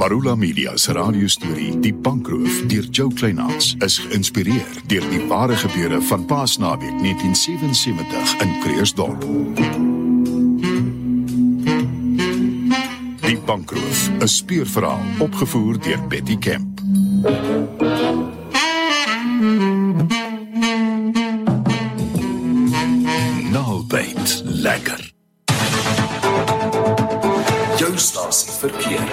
Marula Media se radiostorie Die Bankroof deur Joe Kleinhans is geïnspireer deur die ware gebeure van Paasnaweek 1977 in Krugersdorp. Die Bankroof, 'n speurverhaal opgevoer deur Betty Kemp. Naaldbyt lekker. Jou stasie verkeer.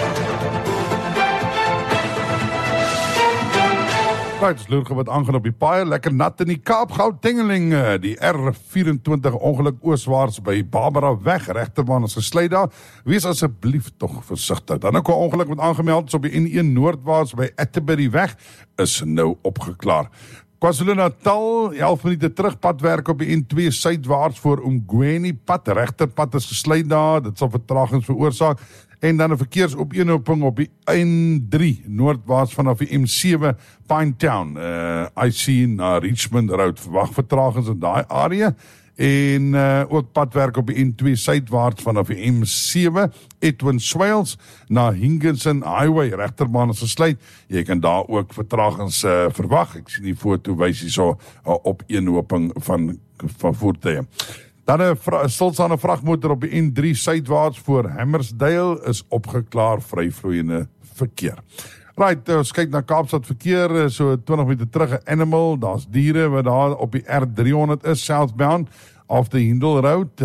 Right, is loerge wat aangaan op die paai, lekker nat in die Kaap, Gauteng, die R24 ongeluk ooswaarts by Barbara weg, regterbaan is gesluit daar, wees asseblief tog versigtig. Dan ook 'n ongeluk wat aangemeld is op die N1 noordwaarts by Atterbury weg, is nou opgeklaar. KwaZulu-Natal, 11 minute terug, padwerk op die N2 suidwaarts voor Umgweni pad, regterpad is gesluit daar, dit sal vertragings veroorsaak, en dan 'n verkeersopeenhoping op die N3 noordwaarts vanaf die M7 Pinetown, IC na Richmond Road, verwag vertragings in daai area, en ook padwerk op die N2 suidwaarts vanaf die M7 Edwin Swales na Hingenson Highway, regterbaan is gesluit, jy kan daar ook vertragings verwag, ek sien die foto wys hierso opeenhoping van voertuie. Dan 'n stilstaande vragmotor op die N3 suidwaarts voor Hammersdale is opgeklaar, vryvloeiende verkeer. Right, ons kyk na Kaapstad verkeer, so 20 minute terug, 'n Animal, daar's diere wat daar op die R300 is, southbound, off the Hindle Road,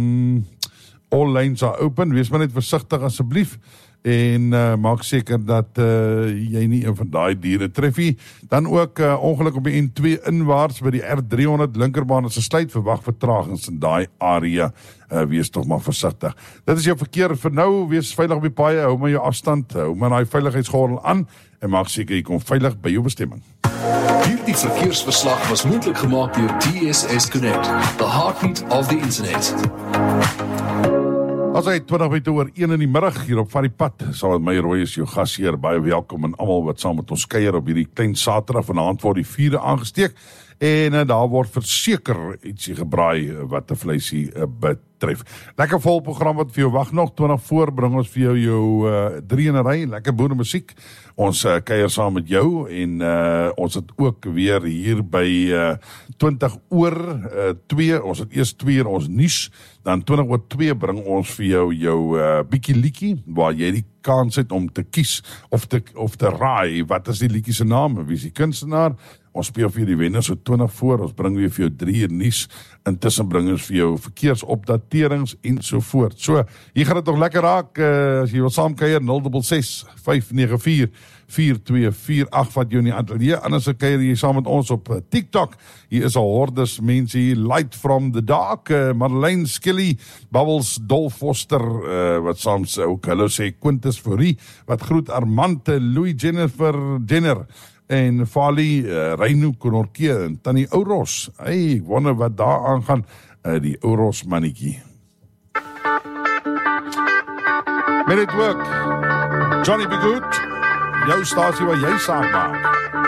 all lanes are open, wees maar net versigtig asseblief, en maak seker dat jy nie een van daai diere tref nie. Dan ook ongeluk op die N2 inwaarts by die R300 linkerbaan is gesluit, verwag vertragings in daai area, wees toch maar versigtig. Dit is jou verkeer vir nou, wees veilig op die paaie, hou maar jou afstand, hou maar die veiligheidsgordel aan, en maak seker jy kom veilig by jou bestemming. Hierdie verkeersverslag was moontlik gemaak deur TSS Connect, the heartbeat of the internet. As hy 20 minute oor 1 in die middag hier op van die pad, sal met my Roy is jou gasheer, baie welkom en almal wat saam met ons kuier op hierdie klein Saterdag, vanaand word die vuure aangesteek, en daar word verseker ietsie gebraai wat die vleisie betref. Lekker vol program wat vir jou wag nog, 20 voor bring ons vir jou 3 in 'n ry, lekker boere musiek, ons kuier saam met jou, en ons het ook weer hier by 20 oor 2, ons het eers 2 uur ons nuus, dan 20 oor 2 bring ons vir jou bietjie liedjie, waar jy die kans het om te kies, of te raai, wat is die liedjie se naam, wie is die kunstenaar, ons speel vir die wenner so 20 voor, ons bring weer vir jou 3 uur nuus, intussen bring ons vir jou verkeersopdaterings en so voort. So, hier gaan dit nog lekker raak, as jy wil saamkuier, 066 594 4248 wat jou in die atelier, anders kuier jy saam met ons op TikTok, hier is al hordes mense hier, Light from the Dark, Madeleine Skilly, Bubbles, Dolph Foster, wat soms ook hallo sê, Quintus Fourie, wat groet Armand, Louis Jenner, en Fali, Reino Konorke, en Tannie Ouros, hey, ek wonder wat daar aangaan, die Ouros mannetjie. May it work, Johnny Be Good, jou stasie waar jy saam maak.